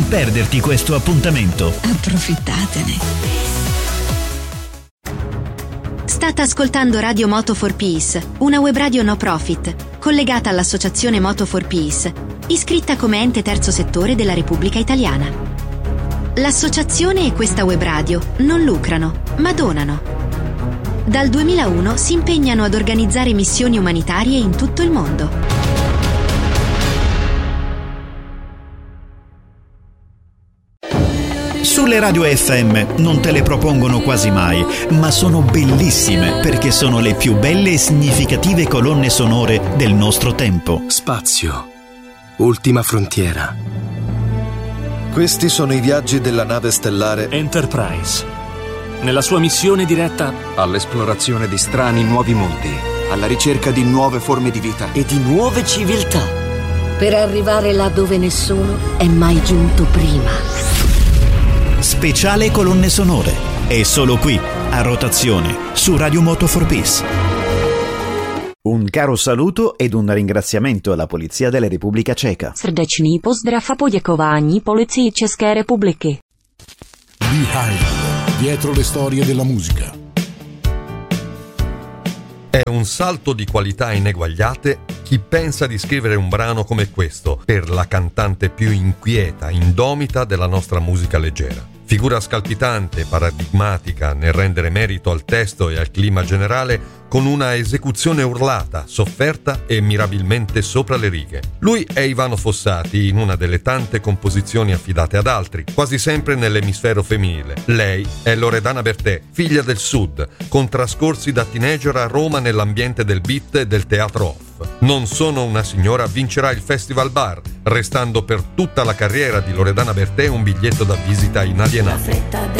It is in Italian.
Non perderti questo appuntamento. Approfittatene. State ascoltando Radio Moto for Peace, una web radio no profit, collegata all'associazione Moto for Peace, iscritta come ente terzo settore della Repubblica Italiana. L'associazione e questa web radio non lucrano, ma donano. Dal 2001 si impegnano ad organizzare missioni umanitarie in tutto il mondo. Sulle radio FM non te le propongono quasi mai, ma sono bellissime perché sono le più belle e significative colonne sonore del nostro tempo. Spazio, ultima frontiera. Questi sono i viaggi della nave stellare Enterprise, nella sua missione diretta all'esplorazione di strani nuovi mondi, alla ricerca di nuove forme di vita e di nuove civiltà, per arrivare là dove nessuno è mai giunto prima. Speciale colonne sonore. È solo qui, a rotazione, su Radio Moto for Peace. Un caro saluto ed un ringraziamento alla Polizia della Repubblica Ceca. Srdečný pozdrav a poděkování Policii České republiky. Behind, dietro le storie della musica. È un salto di qualità ineguagliate chi pensa di scrivere un brano come questo per la cantante più inquieta, indomita della nostra musica leggera. Figura scalpitante, paradigmatica nel rendere merito al testo e al clima generale con una esecuzione urlata, sofferta e mirabilmente sopra le righe. Lui è Ivano Fossati in una delle tante composizioni affidate ad altri, quasi sempre nell'emisfero femminile. Lei è Loredana Bertè, figlia del Sud, con trascorsi da teenager a Roma nell'ambiente del beat e del teatro off. Non sono una signora vincerà il Festival Bar, restando per tutta la carriera di Loredana Bertè un biglietto da visita inalienato.